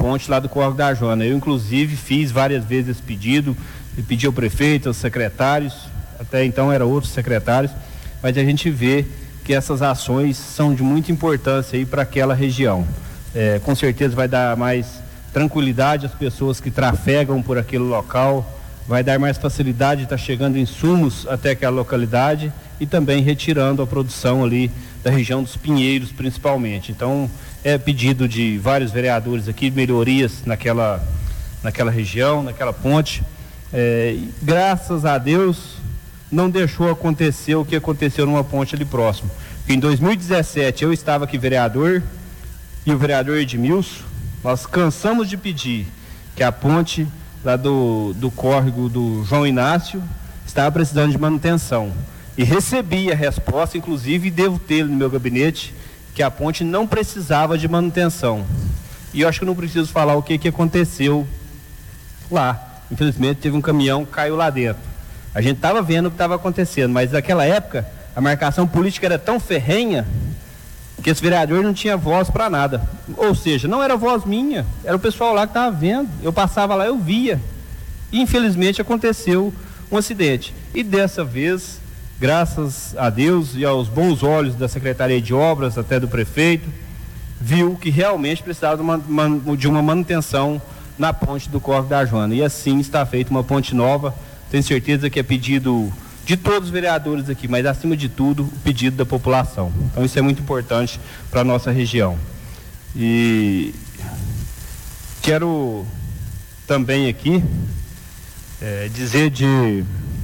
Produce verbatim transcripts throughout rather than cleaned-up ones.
ponte lá do Córrego da Joana. Eu, inclusive, fiz várias vezes esse pedido, e pedi ao prefeito, aos secretários, até então eram outros secretários, mas a gente vê que essas ações são de muita importância aí para aquela região. É, com certeza vai dar mais tranquilidade às pessoas que trafegam por aquele local, vai dar mais facilidade de estar chegando insumos até aquela localidade e também retirando a produção ali da região dos Pinheiros, principalmente. Então, é pedido de vários vereadores aqui, melhorias naquela, naquela região, naquela ponte. É, graças a Deus, não deixou acontecer o que aconteceu numa ponte ali próximo. Em dois mil e dezessete, eu estava aqui vereador, e o vereador Edmilson, nós cansamos de pedir que a ponte lá do, do córrego do João Inácio estava precisando de manutenção. E recebi a resposta, inclusive, e devo ter no meu gabinete, que a ponte não precisava de manutenção. E eu acho que não preciso falar o que, que aconteceu lá. Infelizmente, teve um caminhão que caiu lá dentro. A gente estava vendo o que estava acontecendo, mas naquela época, a marcação política era tão ferrenha que esse vereador não tinha voz para nada. Ou seja, não era voz minha, era o pessoal lá que estava vendo. Eu passava lá, eu via. E, infelizmente, aconteceu um acidente. E dessa vez, graças a Deus e aos bons olhos da Secretaria de Obras, até do prefeito, viu que realmente precisava de uma, de uma manutenção na ponte do Córrego da Joana. E assim está feita uma ponte nova. Tenho certeza que é pedido de todos os vereadores aqui, mas acima de tudo, o pedido da população. Então isso é muito importante para a nossa região. E quero também aqui é, dizer de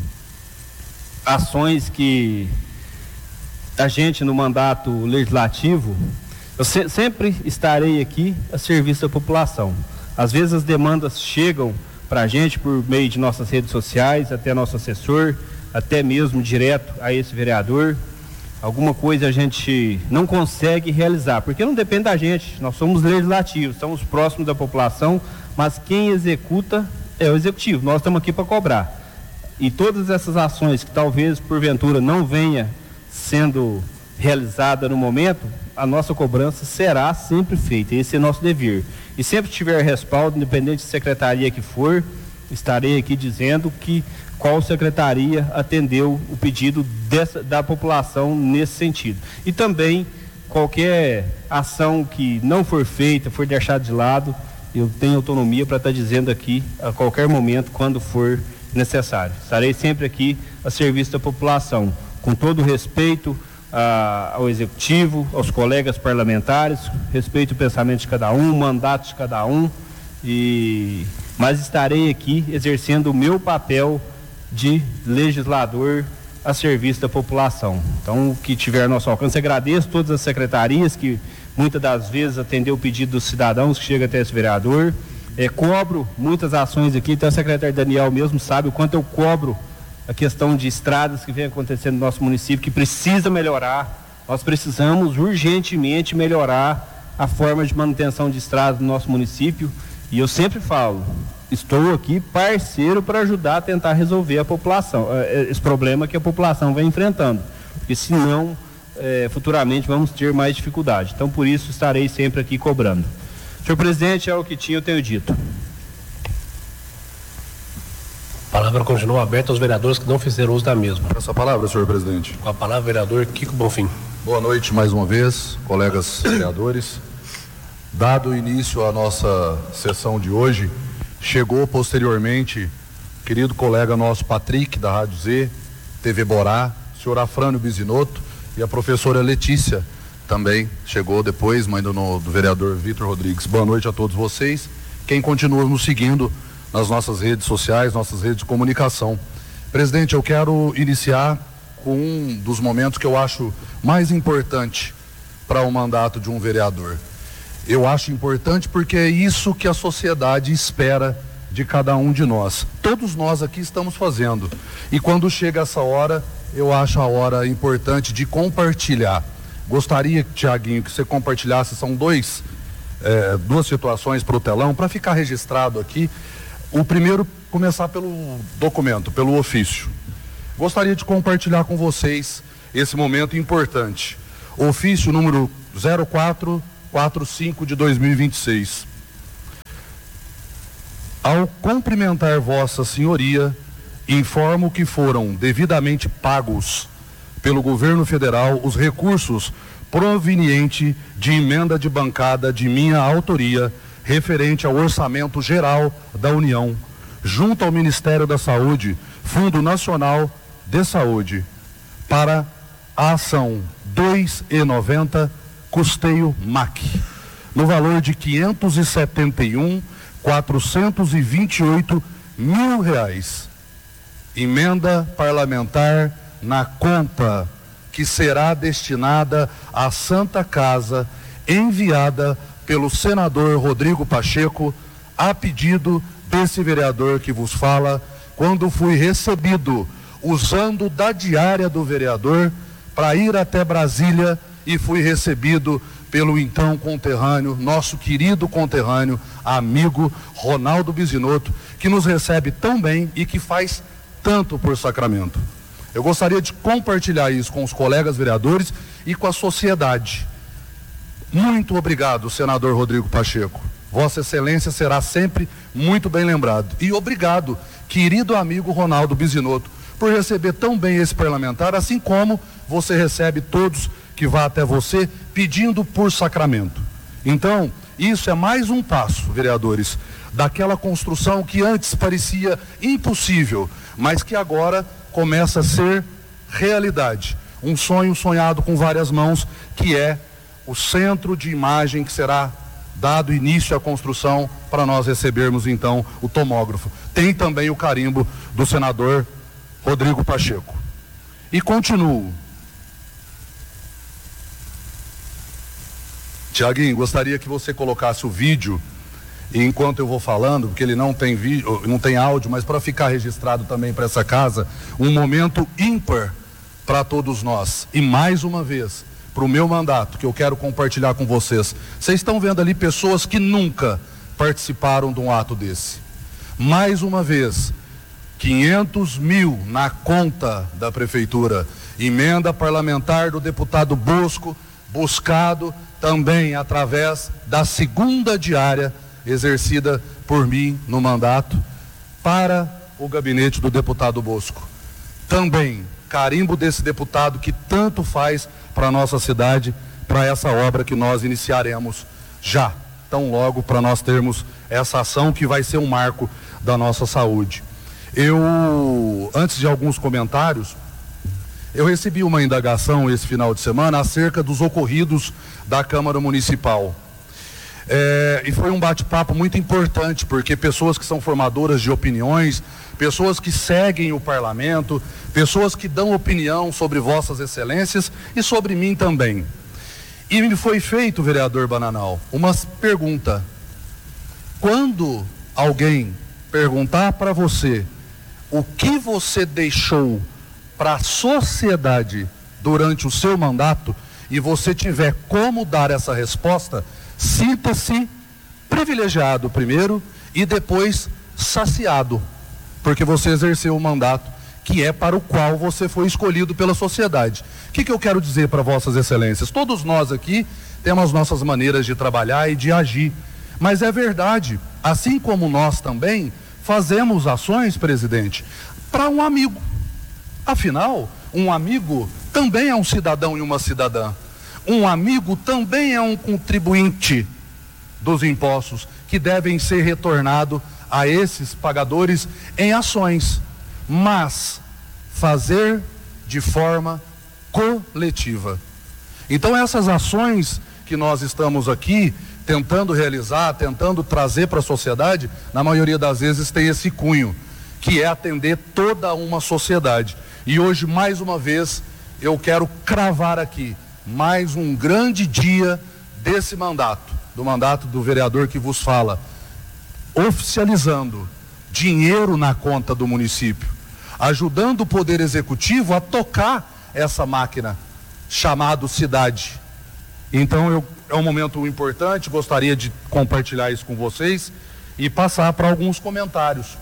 ações que a gente no mandato legislativo, eu se, sempre estarei aqui a serviço da população. Às vezes as demandas chegam para a gente por meio de nossas redes sociais, até nosso assessor, até mesmo direto a esse vereador. Alguma coisa a gente não consegue realizar, porque não depende da gente, nós somos legislativos, somos próximos da população, mas quem executa é o executivo, nós estamos aqui para cobrar. E todas essas ações que talvez porventura não venha sendo realizada no momento, a nossa cobrança será sempre feita, esse é nosso dever. E sempre que tiver respaldo, independente de secretaria que for, estarei aqui dizendo que qual secretaria atendeu o pedido dessa, da população nesse sentido. E também qualquer ação que não for feita, for deixada de lado, eu tenho autonomia para estar dizendo aqui a qualquer momento, quando for necessário. Estarei sempre aqui a serviço da população, com todo o respeito a, ao executivo, aos colegas parlamentares, respeito o pensamento de cada um, o mandato de cada um, e, mas estarei aqui exercendo o meu papel de legislador a serviço da população. Então, o que tiver a nosso alcance, agradeço todas as secretarias que muitas das vezes atendeu o pedido dos cidadãos que chega até esse vereador. É, cobro muitas ações aqui, então o secretário Daniel mesmo sabe o quanto eu cobro a questão de estradas que vem acontecendo no nosso município, que precisa melhorar. Nós precisamos urgentemente melhorar a forma de manutenção de estradas do nosso município, e eu sempre falo, estou aqui parceiro para ajudar a tentar resolver a população, esse problema que a população vem enfrentando, porque senão é, futuramente vamos ter mais dificuldade. Então por isso estarei sempre aqui cobrando. Senhor presidente, é o que tinha, eu tenho dito. A palavra continua aberta aos vereadores que não fizeram uso da mesma. Essa palavra, senhor presidente. Com a palavra, vereador Kiko Bonfim. Boa noite mais uma vez, colegas vereadores. Dado o início à nossa sessão de hoje, chegou posteriormente querido colega nosso Patrick, da Rádio Z, T V Borá, senhor Afrânio Bisinotto e a professora Letícia também chegou depois, mãe do, do vereador Vitor Rodrigues. Boa noite a todos vocês, quem continua nos seguindo nas nossas redes sociais, nossas redes de comunicação. Presidente, eu quero iniciar com um dos momentos que eu acho mais importante para o mandato de um vereador. Eu acho importante porque é isso que a sociedade espera de cada um de nós. Todos nós aqui estamos fazendo. E quando chega essa hora, eu acho a hora importante de compartilhar. Gostaria, Tiaguinho, que você compartilhasse, são dois, é, duas situações para o telão, para ficar registrado aqui. O primeiro, começar pelo documento, pelo ofício. Gostaria de compartilhar com vocês esse momento importante. Ofício número zero quatro quatro cinco de dois mil e vinte e seis. Ao cumprimentar Vossa Senhoria, informo que foram devidamente pagos pelo governo federal os recursos provenientes de emenda de bancada de minha autoria referente ao Orçamento Geral da União, junto ao Ministério da Saúde, Fundo Nacional de Saúde, para a ação dois e noventa, custeio M A C, no valor de quinhentos e setenta e um, quatrocentos e vinte e oito mil reais. Emenda parlamentar na conta que será destinada à Santa Casa, enviada pelo senador Rodrigo Pacheco, a pedido desse vereador que vos fala, quando fui recebido, usando da diária do vereador, para ir até Brasília, e fui recebido pelo então conterrâneo, nosso querido conterrâneo, amigo Ronaldo Bisinotto, que nos recebe tão bem e que faz tanto por Sacramento. Eu gostaria de compartilhar isso com os colegas vereadores e com a sociedade. Muito obrigado, senador Rodrigo Pacheco. Vossa Excelência será sempre muito bem lembrado. E obrigado, querido amigo Ronaldo Bisinotto, por receber tão bem esse parlamentar, assim como você recebe todos que vá até você pedindo por Sacramento. Então, isso é mais um passo, vereadores, daquela construção que antes parecia impossível, mas que agora começa a ser realidade. Um sonho sonhado com várias mãos, que é o centro de imagem que será dado início à construção para nós recebermos então o tomógrafo. Tem também o carimbo do senador Rodrigo Pacheco. E continuo. Tiaguinho, gostaria que você colocasse o vídeo, e enquanto eu vou falando, porque ele não tem vídeo, não tem áudio, mas para ficar registrado também para essa casa, um momento ímpar para todos nós. E mais uma vez, para o meu mandato, que eu quero compartilhar com vocês. Vocês estão vendo ali pessoas que nunca participaram de um ato desse. Mais uma vez, quinhentos mil na conta da prefeitura, emenda parlamentar do deputado Bosco, buscado também através da segunda diária exercida por mim no mandato para o gabinete do deputado Bosco. Também carimbo desse deputado que tanto faz para a nossa cidade, para essa obra que nós iniciaremos já, tão logo, para nós termos essa ação que vai ser um marco da nossa saúde. Eu, antes de alguns comentários, eu recebi uma indagação esse final de semana acerca dos ocorridos da Câmara Municipal. É, e foi um bate-papo muito importante, porque pessoas que são formadoras de opiniões, pessoas que seguem o parlamento, pessoas que dão opinião sobre vossas excelências e sobre mim também. E me foi feito, vereador Bananal, uma pergunta. Quando alguém perguntar para você o que você deixou para a sociedade durante o seu mandato, e você tiver como dar essa resposta, sinta-se privilegiado primeiro e depois saciado, porque você exerceu o mandato que é para o qual você foi escolhido pela sociedade. O que, que eu quero dizer para vossas excelências? Todos nós aqui temos nossas maneiras de trabalhar e de agir, mas é verdade, assim como nós também fazemos ações, presidente, para um amigo. Afinal, um amigo também é um cidadão e uma cidadã. Um amigo também é um contribuinte dos impostos que devem ser retornados a esses pagadores em ações, mas fazer de forma coletiva. Então essas ações que nós estamos aqui tentando realizar, tentando trazer para a sociedade, na maioria das vezes tem esse cunho, que é atender toda uma sociedade. E hoje, mais uma vez, eu quero cravar aqui mais um grande dia desse mandato, do mandato do vereador que vos fala, oficializando dinheiro na conta do município, ajudando o Poder Executivo a tocar essa máquina chamada cidade. Então eu, é um momento importante, gostaria de compartilhar isso com vocês e passar para alguns comentários.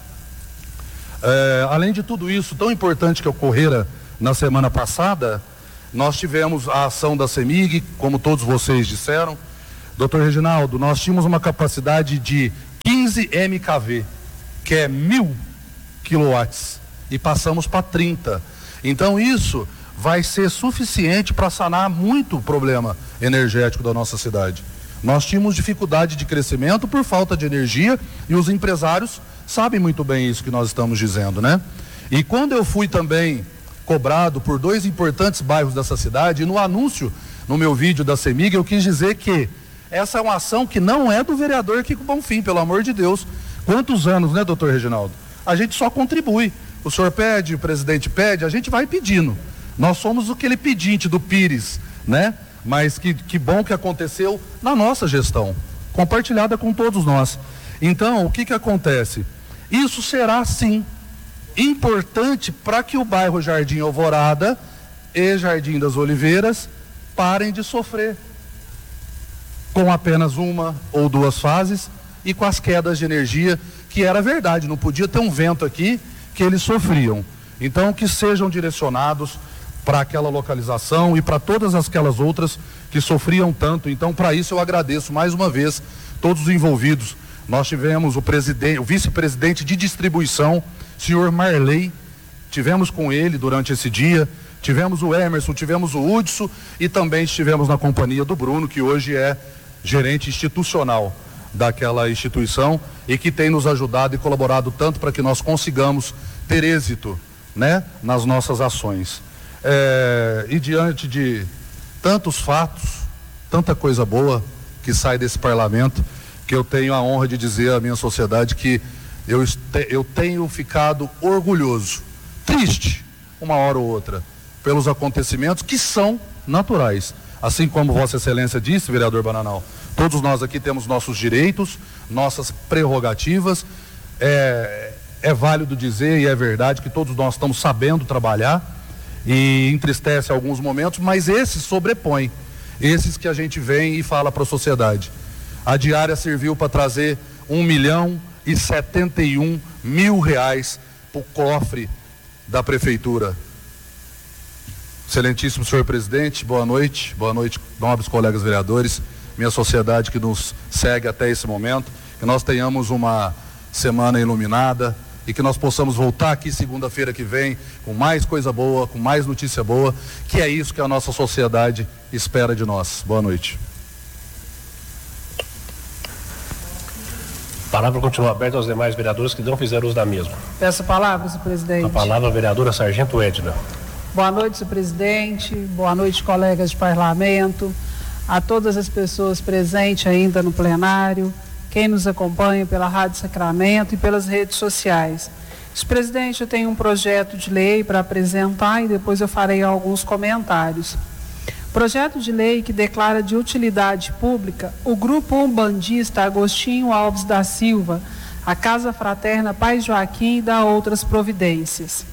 É, além de tudo isso tão importante que ocorrera na semana passada, nós tivemos a ação da CEMIG, como todos vocês disseram. doutor Reginaldo, nós tínhamos uma capacidade de quinze M K V, que é mil quilowatts, e passamos para trinta. Então isso vai ser suficiente para sanar muito o problema energético da nossa cidade. Nós tínhamos dificuldade de crescimento por falta de energia, e os empresários sabem muito bem isso que nós estamos dizendo, né? E quando eu fui também cobrado por dois importantes bairros dessa cidade, e no anúncio, no meu vídeo da CEMIG, eu quis dizer que essa é uma ação que não é do vereador Kiko Bonfim, pelo amor de Deus. Quantos anos, né, doutor Reginaldo? A gente só contribui. O senhor pede, o presidente pede, a gente vai pedindo. Nós somos aquele pedinte do Pires, né? Mas que, que bom que aconteceu na nossa gestão, compartilhada com todos nós. Então, o que que acontece? Isso será, sim, importante para que o bairro Jardim Alvorada e Jardim das Oliveiras parem de sofrer com apenas uma ou duas fases e com as quedas de energia, que era verdade, não podia ter um vento aqui que eles sofriam. Então, que sejam direcionados para aquela localização e para todas aquelas outras que sofriam tanto. Então, para isso eu agradeço mais uma vez todos os envolvidos. Nós tivemos o presidente, o vice-presidente de distribuição, senhor Marley, tivemos com ele durante esse dia, tivemos o Emerson, tivemos o Hudson e também estivemos na companhia do Bruno, que hoje é gerente institucional daquela instituição e que tem nos ajudado e colaborado tanto para que nós consigamos ter êxito, né, nas nossas ações. É, e diante de tantos fatos, tanta coisa boa que sai desse parlamento, que eu tenho a honra de dizer à minha sociedade que eu, eu tenho ficado orgulhoso, triste, uma hora ou outra, pelos acontecimentos que são naturais. Assim como Vossa Excelência disse, vereador Bananal, todos nós aqui temos nossos direitos, nossas prerrogativas. É, é válido dizer e é verdade que todos nós estamos sabendo trabalhar, e entristece alguns momentos, mas esses sobrepõem, esses que a gente vem e fala para a sociedade. A diária serviu para trazer um milhão e setenta e um mil reais para o cofre da prefeitura. Excelentíssimo senhor presidente, boa noite, boa noite, nobres colegas vereadores, minha sociedade que nos segue até esse momento, que nós tenhamos uma semana iluminada e que nós possamos voltar aqui segunda-feira que vem com mais coisa boa, com mais notícia boa, que é isso que a nossa sociedade espera de nós. Boa noite. A palavra continua aberta aos demais vereadores que não fizeram uso da mesma. Peço a palavra, senhor presidente. A palavra, a vereadora Sargento Edna. Boa noite, senhor presidente. Boa noite, colegas de parlamento. A todas as pessoas presentes ainda no plenário, quem nos acompanha pela Rádio Sacramento e pelas redes sociais. Senhor presidente, eu tenho um projeto de lei para apresentar e depois eu farei alguns comentários. Projeto de lei que declara de utilidade pública o Grupo Umbandista Agostinho Alves da Silva, a Casa Fraterna Pai Joaquim e dá outras providências.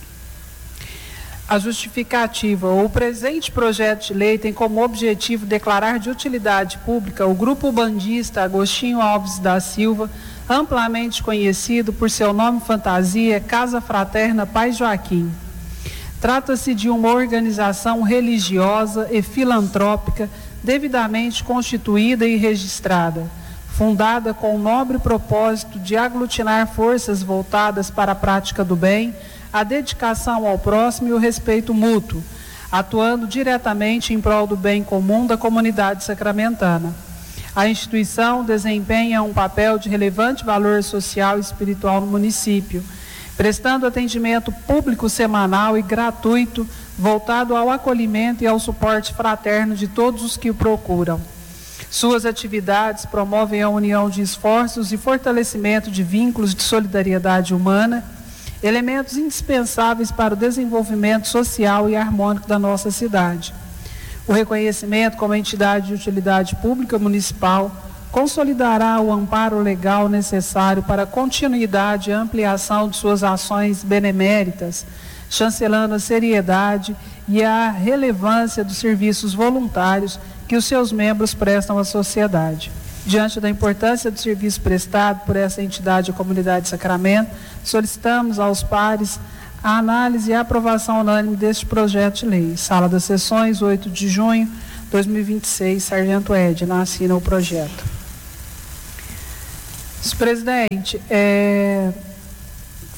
A justificativa: o presente projeto de lei tem como objetivo declarar de utilidade pública o Grupo Umbandista Agostinho Alves da Silva, amplamente conhecido por seu nome fantasia Casa Fraterna Pai Joaquim. Trata-se de uma organização religiosa e filantrópica devidamente constituída e registrada, fundada com o nobre propósito de aglutinar forças voltadas para a prática do bem, a dedicação ao próximo e o respeito mútuo, atuando diretamente em prol do bem comum da comunidade sacramentana. A instituição desempenha um papel de relevante valor social e espiritual no município, prestando atendimento público semanal e gratuito, voltado ao acolhimento e ao suporte fraterno de todos os que o procuram. Suas atividades promovem a união de esforços e fortalecimento de vínculos de solidariedade humana, elementos indispensáveis para o desenvolvimento social e harmônico da nossa cidade. O reconhecimento como entidade de utilidade pública municipal consolidará o amparo legal necessário para a continuidade e ampliação de suas ações beneméritas, chancelando a seriedade e a relevância dos serviços voluntários que os seus membros prestam à sociedade. Diante da importância do serviço prestado por essa entidade à comunidade de Sacramento, solicitamos aos pares a análise e a aprovação unânime deste projeto de lei. Sala das Sessões, oito de junho de dois mil e vinte e seis, Sargento Edna assina o projeto. Senhor presidente, é,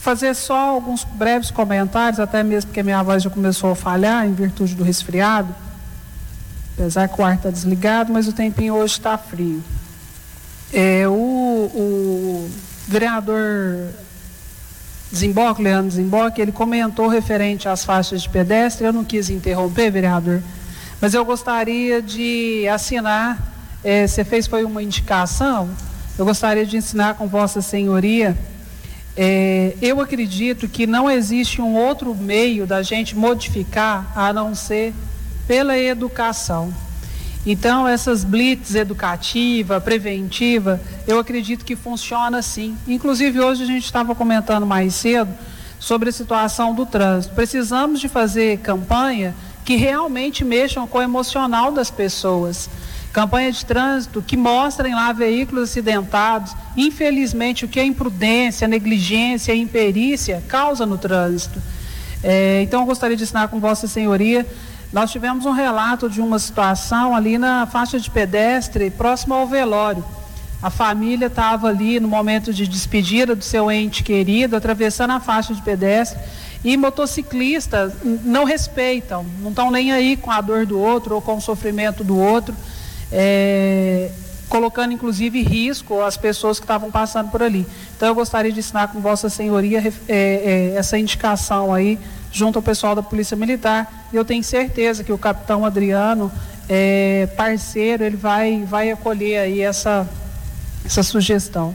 fazer só alguns breves comentários, até mesmo porque minha voz já começou a falhar em virtude do resfriado, apesar que o ar está desligado, mas o tempinho hoje está frio. É, o, o vereador Desemboque, Leandro Desemboque, ele comentou referente às faixas de pedestre. Eu não quis interromper, vereador, mas eu gostaria de assinar, é, você fez foi uma indicação, eu gostaria de assinar com Vossa Senhoria. É, eu acredito que não existe um outro meio da gente modificar a não ser pela educação. Então, essas blitz educativa, preventiva, eu acredito que funciona assim. Inclusive, hoje a gente estava comentando mais cedo sobre a situação do trânsito. Precisamos de fazer campanha que realmente mexam com o emocional das pessoas. Campanha de trânsito que mostrem lá veículos acidentados. Infelizmente, o que a imprudência, a negligência, a imperícia causa no trânsito. É, então, eu gostaria de assinar com Vossa Senhoria. Nós tivemos um relato de uma situação ali na faixa de pedestre, próximo ao velório. A família estava ali no momento de despedida do seu ente querido, atravessando a faixa de pedestre, e motociclistas não respeitam, não estão nem aí com a dor do outro ou com o sofrimento do outro, é, colocando inclusive em risco as pessoas que estavam passando por ali. Então eu gostaria de assinar com Vossa Senhoria é, é, essa indicação aí, junto ao pessoal da Polícia Militar, e eu tenho certeza que o capitão Adriano, é, parceiro, ele vai, vai acolher aí essa, essa sugestão.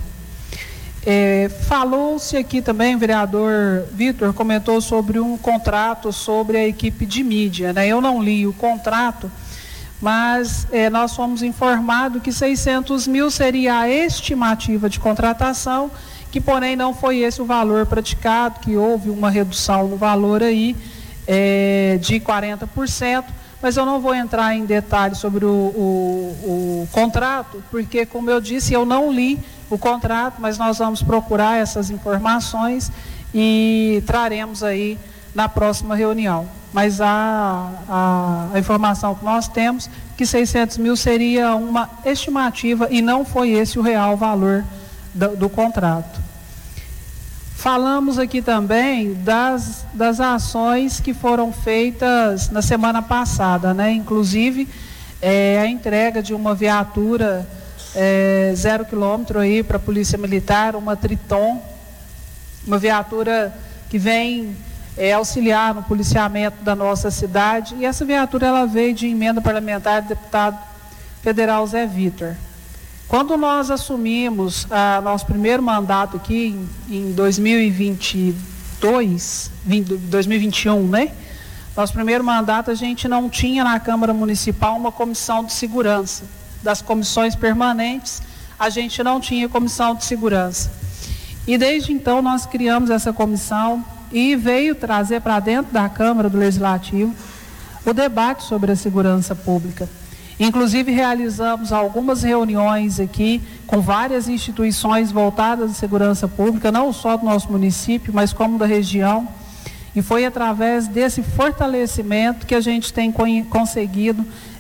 É, falou-se aqui também, o vereador Vitor comentou sobre um contrato sobre a equipe de mídia, né? Eu não li o contrato, mas é, nós fomos informados que seiscentos mil seria a estimativa de contratação, que porém não foi esse o valor praticado, que houve uma redução no valor aí é, de quarenta por cento, mas eu não vou entrar em detalhes sobre o, o, o contrato, porque, como eu disse, eu não li o contrato, mas nós vamos procurar essas informações e traremos aí na próxima reunião. Mas a, a, a informação que nós temos, que seiscentos mil seria uma estimativa e não foi esse o real valor do, do contrato. Falamos aqui também das, das ações que foram feitas na semana passada, né? Inclusive é, a entrega de uma viatura é, zero quilômetro aí para a Polícia Militar, uma Triton, uma viatura que vem é, auxiliar no policiamento da nossa cidade, e essa viatura ela veio de emenda parlamentar do deputado federal Zé Vitor. Quando nós assumimos a nosso primeiro mandato aqui em, em dois mil e vinte e dois, dois mil e vinte e um, né? Nosso primeiro mandato, a gente não tinha na Câmara Municipal uma comissão de segurança. Das comissões permanentes, a gente não tinha comissão de segurança. E desde então nós criamos essa comissão e veio trazer para dentro da Câmara do Legislativo o debate sobre a segurança pública. Inclusive realizamos algumas reuniões aqui com várias instituições voltadas à segurança pública, não só do nosso município, mas como da região, e foi através desse fortalecimento que a gente tem conseguido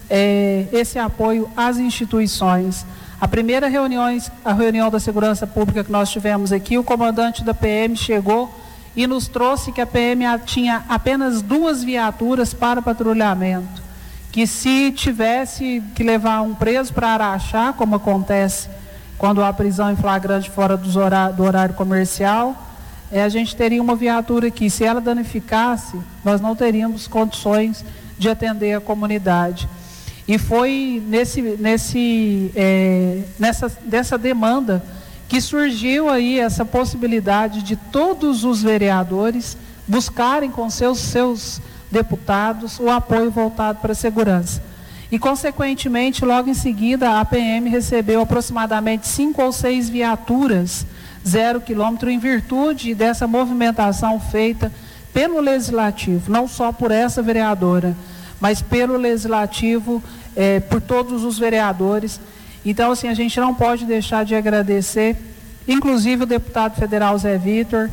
é, esse apoio às instituições. A primeira reunião, a reunião da segurança pública que nós tivemos aqui, o comandante da P M chegou e nos trouxe que a P M tinha apenas duas viaturas para patrulhamento, que se tivesse que levar um preso para Araxá, como acontece quando há prisão em flagrante fora dos horário, do horário comercial, é, a gente teria uma viatura que, se ela danificasse, nós não teríamos condições de atender a comunidade. E foi nesse, nesse, é, nessa, dessa demanda que surgiu aí essa possibilidade de todos os vereadores buscarem com seus, seus deputados o apoio voltado para a segurança. E, consequentemente, logo em seguida, a P M recebeu aproximadamente cinco ou seis viaturas zero quilômetro em virtude dessa movimentação feita pelo Legislativo, não só por essa vereadora, mas pelo Legislativo, eh, por todos os vereadores. Então, assim, a gente não pode deixar de agradecer, inclusive o deputado federal Zé Vitor,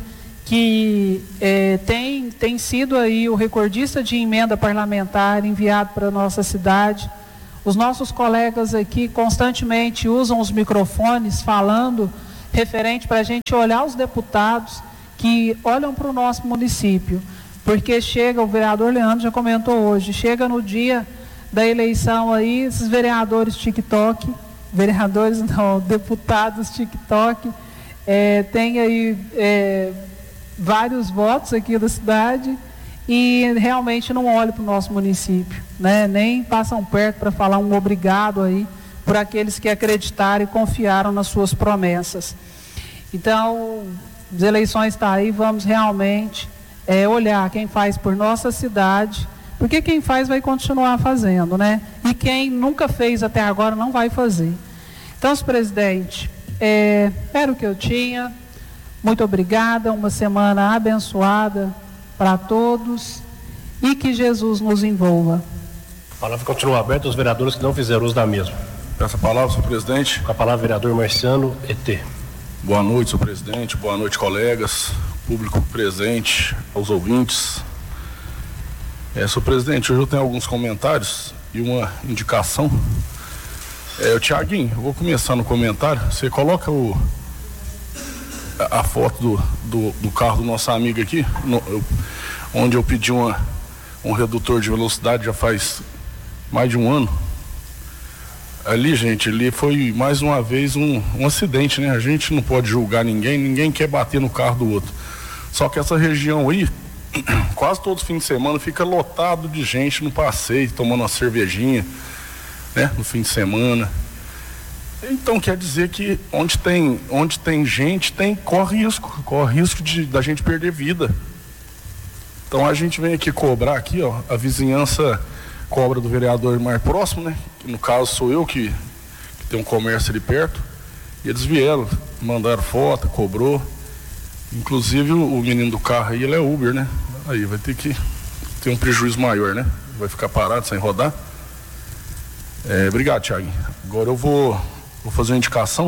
que eh, tem, tem sido aí o recordista de emenda parlamentar enviado para a nossa cidade. Os nossos colegas aqui constantemente usam os microfones falando referente para a gente olhar os deputados que olham para o nosso município, porque chega, o vereador Leandro já comentou hoje, chega no dia da eleição aí, esses vereadores TikTok, vereadores não, deputados TikTok, é, tem aí é, vários votos aqui da cidade e realmente não olham para o nosso município, né? Nem passam perto para falar um obrigado aí por aqueles que acreditaram e confiaram nas suas promessas. Então, as eleições estão aí, vamos realmente é, olhar quem faz por nossa cidade, porque quem faz vai continuar fazendo, né? E quem nunca fez até agora não vai fazer. Então, senhor presidente, é, era o que eu tinha. Muito obrigada, uma semana abençoada para todos e que Jesus nos envolva. A palavra continua aberta aos vereadores que não fizeram uso da mesma. Peço a palavra, senhor presidente. Com a palavra, vereador Marciano, E T. Boa noite, senhor presidente. Boa noite, colegas, público presente, aos ouvintes. É, senhor presidente, hoje eu tenho alguns comentários e uma indicação. É, Tiaguinho, eu vou começar no comentário. Você coloca o, a, a foto do, do, do carro do nosso amigo aqui, no, eu, onde eu pedi uma, um redutor de velocidade já faz mais de um ano. Ali, gente, ali foi mais uma vez um, um acidente, né? A gente não pode julgar ninguém, ninguém quer bater no carro do outro. Só que essa região aí, quase todo fim de semana, fica lotado de gente no passeio, tomando uma cervejinha, né? No fim de semana. Então quer dizer que onde tem, onde tem gente, tem, corre risco, corre risco de da gente perder vida. Então a gente vem aqui cobrar aqui, ó, a vizinhança cobra do vereador mais próximo, né? Que no caso sou eu que, que tem um comércio ali perto. E eles vieram, mandaram foto, cobrou. Inclusive o, o menino do carro aí, ele é Uber, né? Aí vai ter que ter um prejuízo maior, né? Vai ficar parado sem rodar. É, obrigado, Thiago. Agora eu vou, vou fazer uma indicação.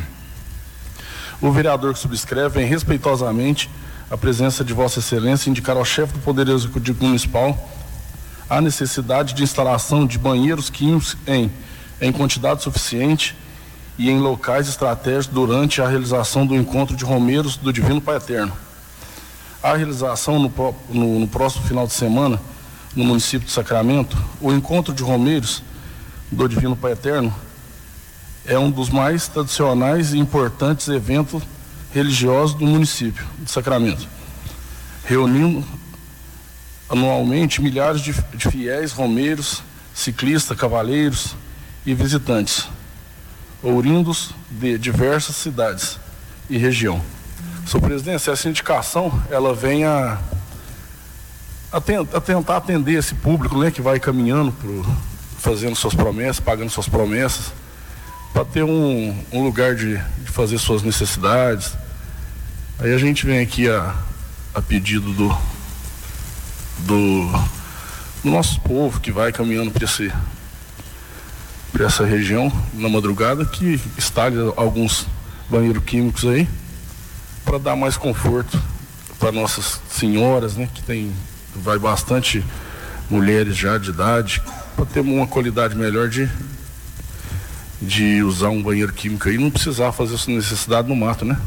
O vereador que subscreve vem respeitosamente a presença de Vossa Excelência indicar ao chefe do Poder Executivo Municipal a necessidade de instalação de banheiros químicos em, em quantidade suficiente e em locais estratégicos durante a realização do encontro de romeiros do Divino Pai Eterno. A realização no, no, no próximo final de semana, no município de Sacramento, o encontro de romeiros do Divino Pai Eterno é um dos mais tradicionais e importantes eventos religiosos do município de Sacramento, reunindo anualmente milhares de, de fiéis, romeiros, ciclistas, cavaleiros e visitantes, oriundos de diversas cidades e região. Senhor presidente, essa indicação, ela vem a, a, tent, a tentar atender esse público, né, que vai caminhando, pro, fazendo suas promessas, pagando suas promessas, para ter um, um lugar de, de fazer suas necessidades. Aí a gente vem aqui a, a pedido do, do, do nosso povo que vai caminhando para esse para essa região na madrugada, que instale alguns banheiros químicos aí para dar mais conforto para nossas senhoras, né, que tem vai bastante mulheres já de idade, para ter uma qualidade melhor de de usar um banheiro químico aí e não precisar fazer sua necessidade no mato, né?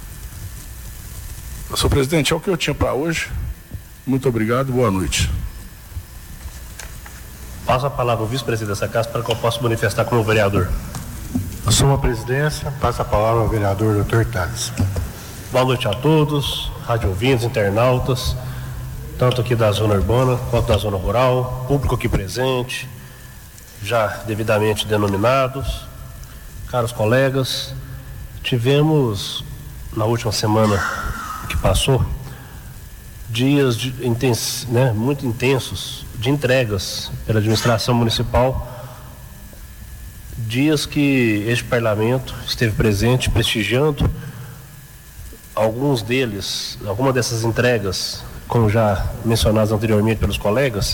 Senhor presidente, é o que eu tinha para hoje. Muito obrigado, boa noite. Passo a palavra ao vice-presidente dessa casa para que eu possa manifestar como vereador. Assumo a presidência, passo a palavra ao vereador doutor Tales. Boa noite a todos, rádio ouvintes, internautas, tanto aqui da zona urbana quanto da zona rural, público aqui presente, já devidamente denominados, caros colegas. Tivemos na última semana que passou dias de, intens, né, muito intensos de entregas pela administração municipal, dias que este parlamento esteve presente prestigiando alguns deles, alguma dessas entregas, como já mencionadas anteriormente pelos colegas,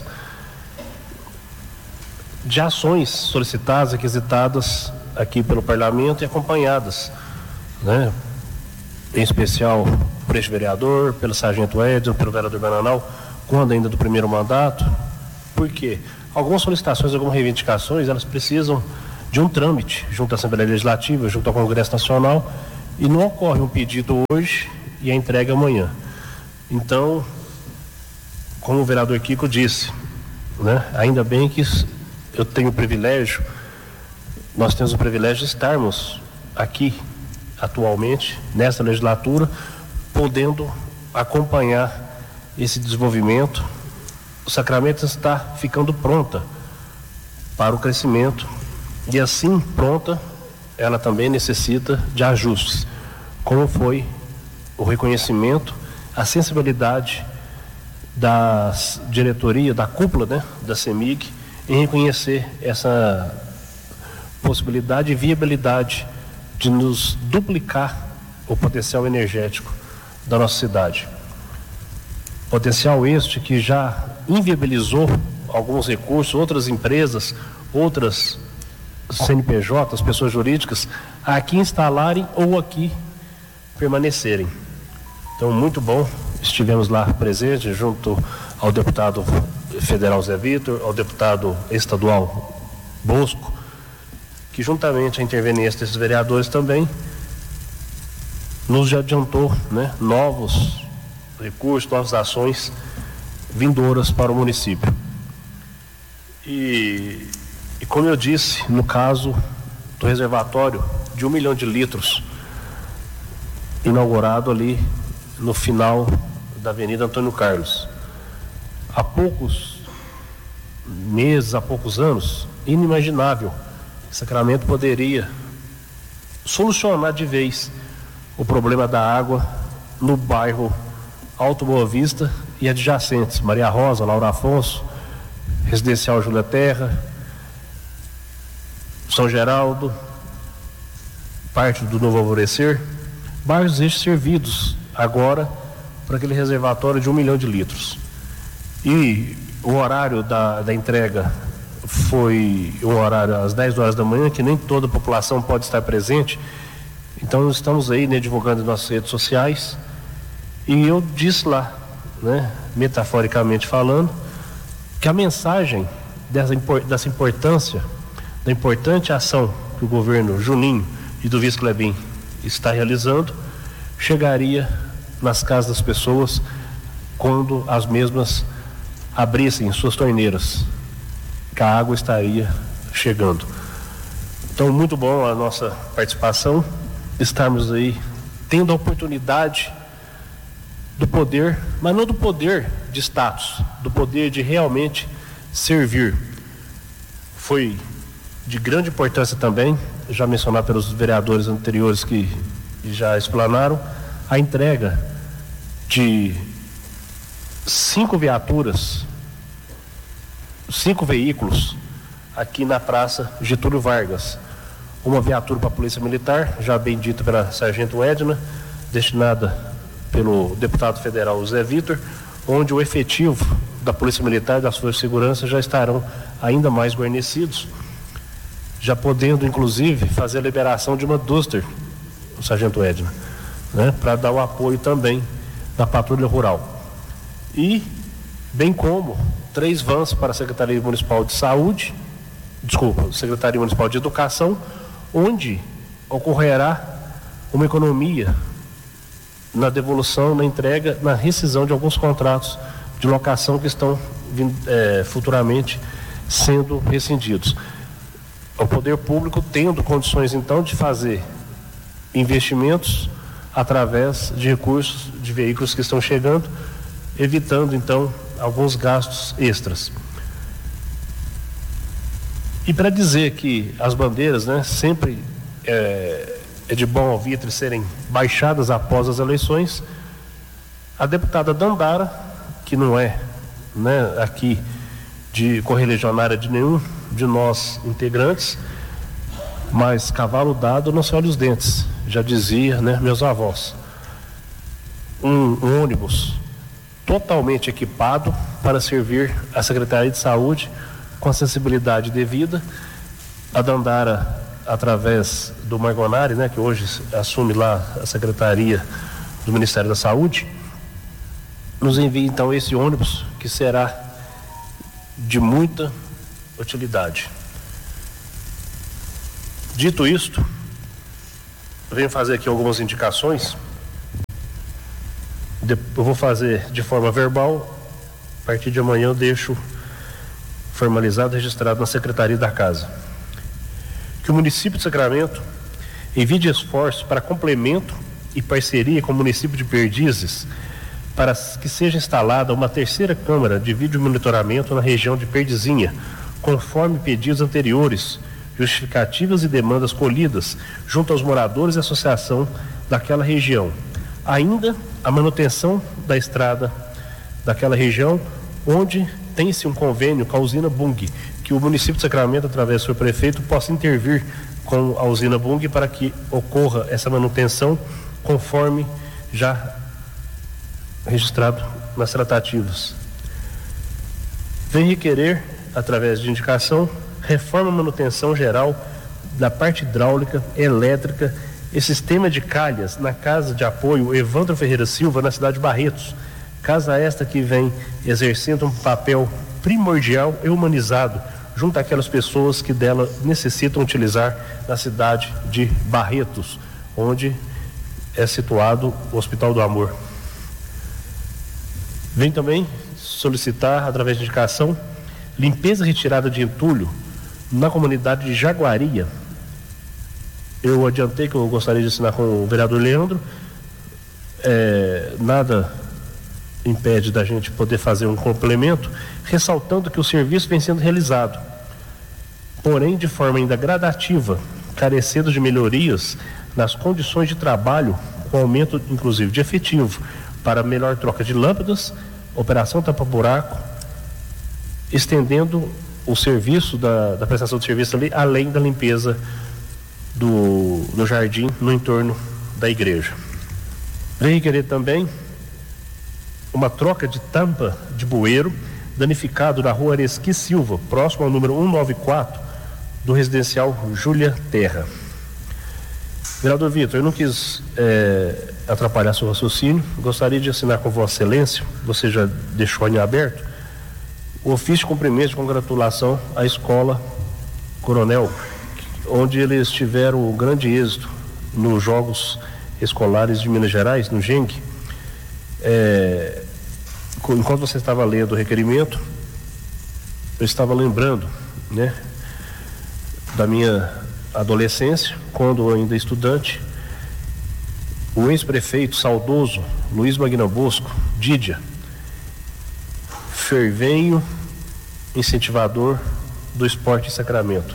de ações solicitadas, requisitadas aqui pelo parlamento e acompanhadas, né, em especial por este vereador, pelo sargento Edson, pelo vereador Bananal, quando ainda do primeiro mandato. Por quê? Algumas solicitações, algumas reivindicações, elas precisam de um trâmite junto à Assembleia Legislativa, junto ao Congresso Nacional, e não ocorre um pedido hoje e a entrega amanhã. Então, como o vereador Kiko disse, né, ainda bem que eu tenho o privilégio, nós temos o privilégio de estarmos aqui atualmente, nessa legislatura, podendo acompanhar esse desenvolvimento. O Sacramento está ficando pronta para o crescimento e assim pronta, ela também necessita de ajustes, como foi o reconhecimento, a sensibilidade da diretoria, da cúpula, né, da CEMIG, em reconhecer essa possibilidade e viabilidade de nos duplicar o potencial energético da nossa cidade. Potencial este que já inviabilizou alguns recursos, outras empresas, outras C N P Js, pessoas jurídicas, a aqui instalarem ou aqui permanecerem. Então, muito bom, estivemos lá presentes junto ao deputado federal Zé Vitor, ao deputado estadual Bosco, que juntamente a interveniência desses vereadores também nos adiantou, né, novos recursos, novas ações vindouras para o município. E, e como eu disse, no caso do reservatório de um milhão de litros, inaugurado ali no final da Avenida Antônio Carlos. Há poucos meses, há poucos anos, inimaginável que Sacramento poderia solucionar de vez o problema da água no bairro Alto Boa Vista e adjacentes, Maria Rosa, Laura Afonso, Residencial Júlia Terra, São Geraldo, parte do Novo Alvorecer, bairros estes servidos agora para aquele reservatório de um milhão de litros. E o horário da, da entrega foi um horário às dez horas da manhã, que nem toda a população pode estar presente. Então nós estamos aí, né, divulgando em nossas redes sociais. E eu disse lá, né, metaforicamente falando, que a mensagem dessa, dessa importância, da importante ação que o governo Juninho e do vice Clebin está realizando, chegaria nas casas das pessoas quando as mesmas abrissem suas torneiras, que a água estaria chegando. Então, muito bom a nossa participação, estarmos aí tendo a oportunidade do poder, mas não do poder de status, do poder de realmente servir. Foi de grande importância também, já mencionado pelos vereadores anteriores que já explanaram, a entrega de cinco viaturas, cinco veículos aqui na Praça Getúlio Vargas. Uma viatura para a Polícia Militar, já bem dita pela Sargento Edna, destinada pelo deputado federal Zé Vitor, onde o efetivo da Polícia Militar e das Forças de Segurança já estarão ainda mais guarnecidos, já podendo inclusive fazer a liberação de uma Duster, o Sargento Edna, né, para dar o apoio também da Patrulha Rural. E, bem como, três vans para a Secretaria Municipal de Saúde, desculpa, Secretaria Municipal de Educação, onde ocorrerá uma economia na devolução, na entrega, na rescisão de alguns contratos de locação que estão é, futuramente sendo rescindidos. O poder público tendo condições, então, de fazer investimentos através de recursos de veículos que estão chegando, evitando, então, alguns gastos extras. E para dizer que as bandeiras, né, sempre é, é de bom alvitre serem baixadas após as eleições, a deputada Dandara, que não é, né, aqui de correligionária de nenhum de nós integrantes, mas cavalo dado não se olha os dentes, já dizia, né, meus avós. Um, um ônibus totalmente equipado para servir a Secretaria de Saúde com a sensibilidade devida. A Dandara, através do Margonari, né, que hoje assume lá a Secretaria do Ministério da Saúde, nos envia então esse ônibus que será de muita utilidade. Dito isto, venho fazer aqui algumas indicações Eu vou fazer de forma verbal, a partir de amanhã eu deixo formalizado e registrado na Secretaria da Casa. Que o município de Sacramento envie esforços para complemento e parceria com o município de Perdizes para que seja instalada uma terceira câmara de vídeo monitoramento na região de Perdizinha, conforme pedidos anteriores, justificativas e demandas colhidas junto aos moradores e associação daquela região. Ainda a manutenção da estrada daquela região, onde tem-se um convênio com a usina Bung, que o município de Sacramento, através do seu prefeito, possa intervir com a usina Bung para que ocorra essa manutenção conforme já registrado nas tratativas. Vem requerer, através de indicação, reforma e manutenção geral da parte hidráulica, elétrica e sistema de calhas na Casa de Apoio Evandro Ferreira Silva, na cidade de Barretos. Casa esta que vem exercendo um papel primordial e humanizado junto àquelas pessoas que dela necessitam utilizar na cidade de Barretos, onde é situado o Hospital do Amor. Vem também solicitar, através de indicação, limpeza e retirada de entulho na comunidade de Jaguaria. Eu adiantei que eu gostaria de assinar com o vereador Leandro. É, nada impede da gente poder fazer um complemento, ressaltando que o serviço vem sendo realizado, porém de forma ainda gradativa, carecendo de melhorias nas condições de trabalho, com aumento inclusive de efetivo, para melhor troca de lâmpadas, operação tapa-buraco, estendendo o serviço da, da prestação de serviço ali, além da limpeza do, do jardim no entorno da igreja. Vem querer também uma troca de tampa de bueiro danificado na rua Aresqui Silva, próximo ao número cento e noventa e quatro do residencial Júlia Terra. Vereador Vitor, eu não quis é, atrapalhar seu raciocínio, gostaria de assinar com Vossa Excelência, você já deixou em aberto, o ofício de cumprimento de congratulação à escola Coronel, onde eles tiveram um grande êxito nos Jogos Escolares de Minas Gerais, no G E N C. É, enquanto você estava lendo o requerimento, eu estava lembrando, né, da minha adolescência, quando ainda estudante, o ex-prefeito saudoso Luiz Magna Bosco, Dídia, fervenho incentivador do esporte em Sacramento.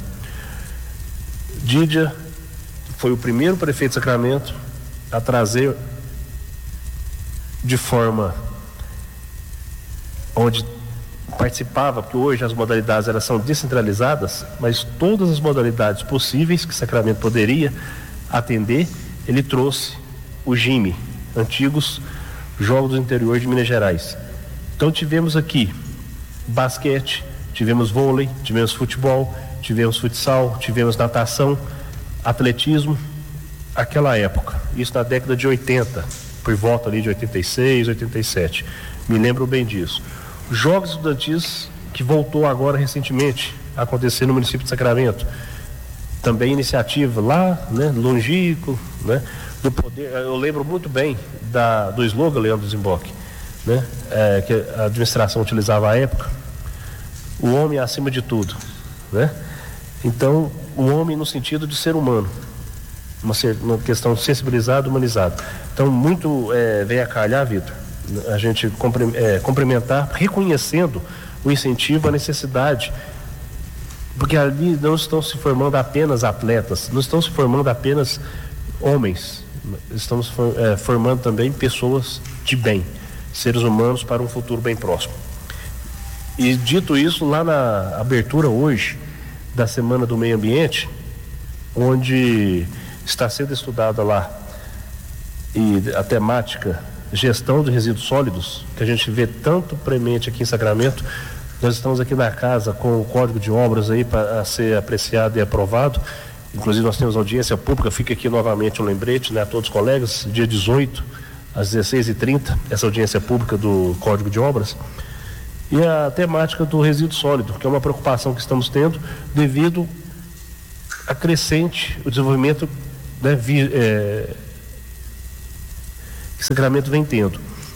Dídia foi o primeiro prefeito de Sacramento a trazer de forma onde participava, porque hoje as modalidades elas são descentralizadas, mas todas as modalidades possíveis que Sacramento poderia atender, ele trouxe o G I M E, antigos Jogos do Interior de Minas Gerais. Então tivemos aqui basquete, tivemos vôlei, tivemos futebol, tivemos futsal, tivemos natação, atletismo, aquela época, isso na década de oitenta, por volta ali de oitenta e seis, oitenta e sete, me lembro bem disso. Jogos estudantis que voltou agora recentemente a acontecer no município de Sacramento, também iniciativa lá, né, longínquo, né, do poder, eu lembro muito bem da, do slogan Leandro Zimbock, né, é, que a administração utilizava à época, o homem é acima de tudo, né? Então, o homem no sentido de ser humano, uma, uma questão sensibilizada, humanizada. Então, muito é, vem a calhar, Vitor, a gente compre, é, complementar, reconhecendo o incentivo, a necessidade, porque ali não estão se formando apenas atletas, não estão se formando apenas homens, estamos for, é, formando também pessoas de bem, seres humanos para um futuro bem próximo. E dito isso, lá na abertura hoje da Semana do Meio Ambiente, onde está sendo estudada lá e a temática gestão de resíduos sólidos, que a gente vê tanto premente aqui em Sacramento, nós estamos aqui na casa com o código de obras aí para ser apreciado e aprovado, inclusive nós temos audiência pública, fica aqui novamente um lembrete, né, a todos os colegas, dia dezoito, às dezesseis e trinta, essa audiência pública do código de obras, e a temática do resíduo sólido, que é uma preocupação que estamos tendo devido a crescente, o desenvolvimento, né, vi, é, que Sacramento vem tendo.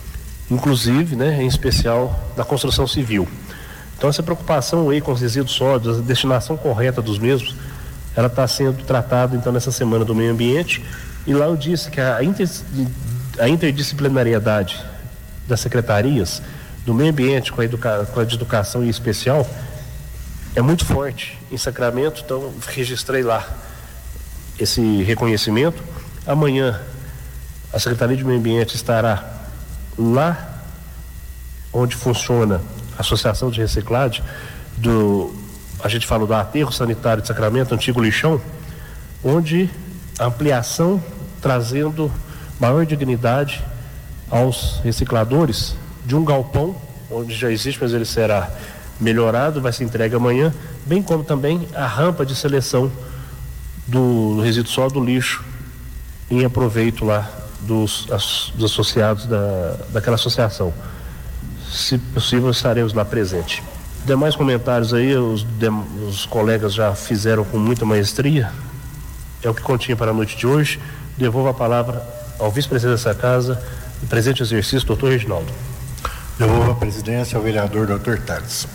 inclusive, né, em especial na construção civil. Então essa preocupação aí com os resíduos sólidos, a destinação correta dos mesmos, ela está sendo tratada então nessa semana do meio ambiente, e lá eu disse que a, inter, a interdisciplinariedade das secretarias do meio ambiente com a, educa, com a de educação em especial é muito forte em Sacramento, então registrei lá esse reconhecimento. Amanhã a Secretaria de Meio Ambiente estará lá onde funciona a Associação de Reciclagem do, a gente fala do aterro sanitário de Sacramento, antigo lixão, onde a ampliação trazendo maior dignidade aos recicladores de um galpão, onde já existe, mas ele será melhorado, vai ser entregue amanhã, bem como também a rampa de seleção do resíduo sólido do lixo em aproveito lá dos, as, dos associados da, daquela associação. Se possível, estaremos lá presente. Demais comentários aí, os, dem, os colegas já fizeram com muita maestria. É o que continha para a noite de hoje. Devolvo a palavra ao vice-presidente dessa casa, e presente exercício, doutor Reginaldo. Devolvo a presidência ao vereador doutor Tales.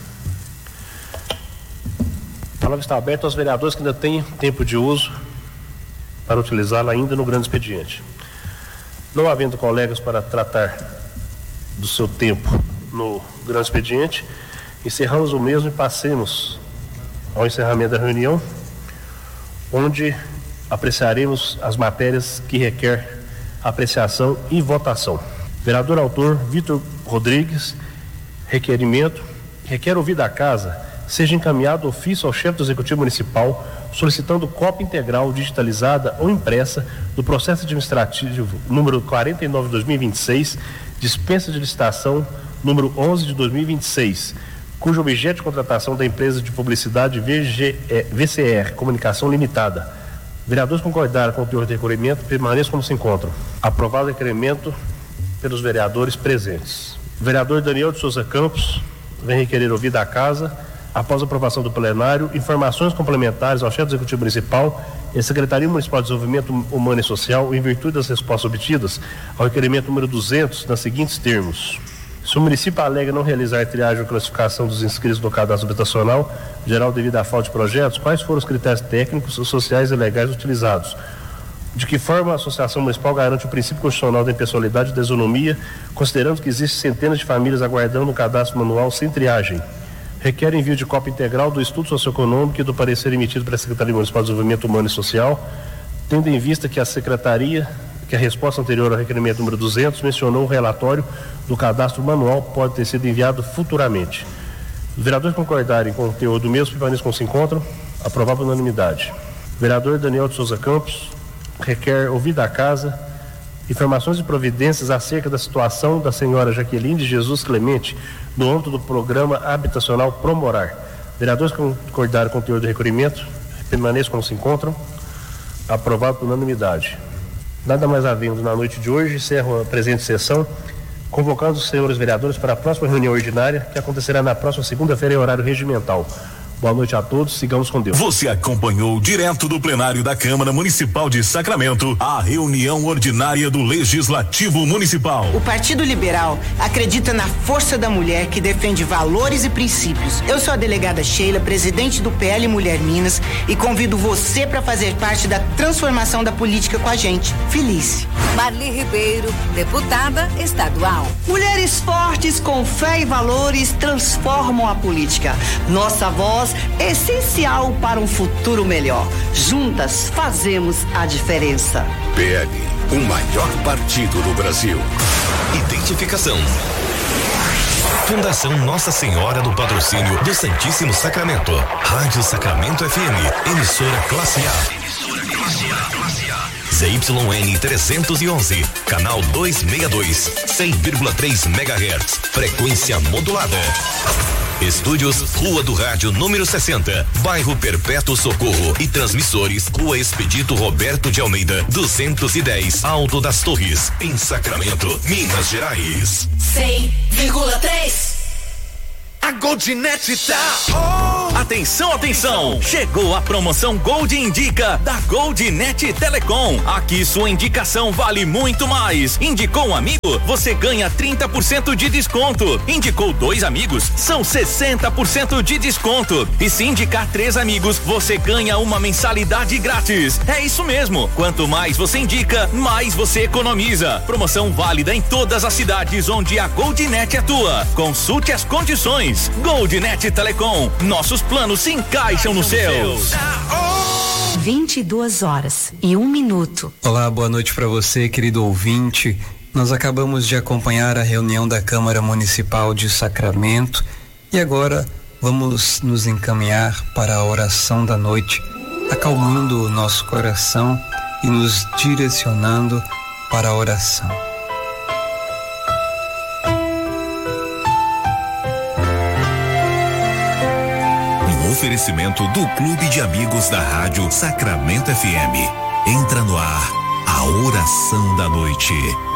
A palavra está aberta aos vereadores que ainda têm tempo de uso para utilizá-la ainda no grande expediente. Não havendo colegas para tratar do seu tempo no grande expediente, encerramos o mesmo e passemos ao encerramento da reunião, onde apreciaremos as matérias que requer apreciação e votação. Vereador autor Vitor Rodrigues, requerimento, requer ouvir da casa seja encaminhado ofício ao chefe do Executivo Municipal solicitando cópia integral digitalizada ou impressa do processo administrativo número quarenta e nove de dois mil e vinte e seis, dispensa de licitação número onze de dois mil e vinte e seis, cujo objeto de contratação da empresa de publicidade V G, eh, V C R Comunicação Limitada. Vereadores concordaram com o teor do requerimento, permaneçam como se encontram. Aprovado o requerimento pelos vereadores presentes. O vereador Daniel de Souza Campos vem requerer ouvir da casa, após a aprovação do plenário, informações complementares ao chefe do Executivo Municipal e à Secretaria Municipal de Desenvolvimento Humano e Social em virtude das respostas obtidas ao requerimento número duzentos, nos seguintes termos. Se o município alega não realizar triagem ou classificação dos inscritos no cadastro habitacional geral devido à falta de projetos, quais foram os critérios técnicos, sociais e legais utilizados? De que forma a Associação Municipal garante o princípio constitucional da impessoalidade e da isonomia, considerando que existem centenas de famílias aguardando um cadastro manual sem triagem? Requer envio de cópia integral do estudo socioeconômico e do parecer emitido pela Secretaria Municipal de Desenvolvimento Humano e Social, tendo em vista que a Secretaria, que a resposta anterior ao requerimento número duzentos mencionou o relatório do cadastro manual pode ter sido enviado futuramente. Os vereadores concordarem com o teor do mesmo, permaneçam como se encontram, aprovado por unanimidade. O vereador Daniel de Souza Campos requer ouvir da casa informações e providências acerca da situação da senhora Jaqueline de Jesus Clemente no âmbito do programa habitacional Promorar. Vereadores concordaram com o teor do requerimento, permaneçam como se encontram, aprovado por unanimidade. Nada mais havendo na noite de hoje, encerro a presente sessão, convocando os senhores vereadores para a próxima reunião ordinária, que acontecerá na próxima segunda-feira em horário regimental. Boa noite a todos, sigamos com Deus. Você acompanhou direto do plenário da Câmara Municipal de Sacramento a reunião ordinária do Legislativo Municipal. O Partido Liberal acredita na força da mulher que defende valores e princípios. Eu sou a delegada Sheila, presidente do P L Mulher Minas, e convido você para fazer parte da transformação da política com a gente. Feliz. Marli Ribeiro, deputada estadual. Mulheres fortes com fé e valores transformam a política. Nossa voz é essencial para um futuro melhor. Juntas fazemos a diferença. P L, o maior partido do Brasil. Identificação. Fundação Nossa Senhora do Patrocínio do Santíssimo Sacramento. Rádio Sacramento F M, emissora classe A. Emissora classe A, classe A. Z Y N trezentos e onze, canal duzentos e sessenta e dois, cem vírgula três megahertz, frequência modulada. Estúdios Rua do Rádio número sessenta, bairro Perpétuo Socorro, e transmissores Rua Expedito Roberto de Almeida, duzentos e dez, Alto das Torres, em Sacramento, Minas Gerais. cem vírgula três A Goldnet tá on! Atenção, atenção! Chegou a promoção Gold Indica da Goldnet Telecom. Aqui sua indicação vale muito mais. Indicou um amigo, você ganha trinta por cento de desconto. Indicou dois amigos, são sessenta por cento de desconto. E se indicar três amigos, você ganha uma mensalidade grátis. É isso mesmo. Quanto mais você indica, mais você economiza. Promoção válida em todas as cidades onde a Goldnet atua. Consulte as condições. Goldnet Telecom, nossos planos se encaixam nos seus. vinte e duas horas e um minuto. Olá, boa noite para você, querido ouvinte. Nós acabamos de acompanhar a reunião da Câmara Municipal de Sacramento e agora vamos nos encaminhar para a oração da noite, acalmando o nosso coração e nos direcionando para a oração. Oferecimento do Clube de Amigos da Rádio Sacramento F M. Entra no ar a oração da noite.